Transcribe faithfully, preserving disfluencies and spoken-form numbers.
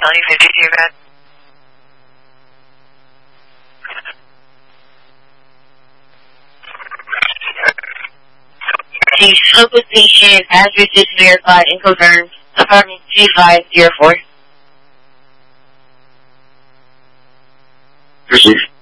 County fifty-two, bad. The scope of patient address is verified and confirmed. Apartment two five zero four. Received.